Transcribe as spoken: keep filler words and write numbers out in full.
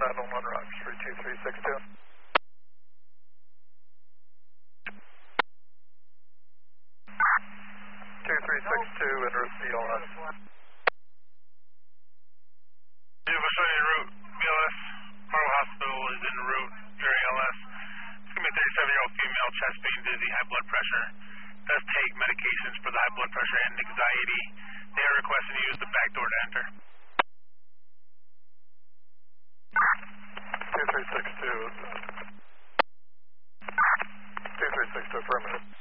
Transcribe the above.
nine one one Roxbury two three six two. two three six two en route B L S. Beautiful, showing en route B L S. Harlow Hospital is en route during L S. It's going to be a thirty-seven-year-old female, chest pain, dizzy, high blood pressure. Does take medications for the high blood pressure and anxiety. They are requesting to use the back door to enter. two three six two. two three six two, affirmative.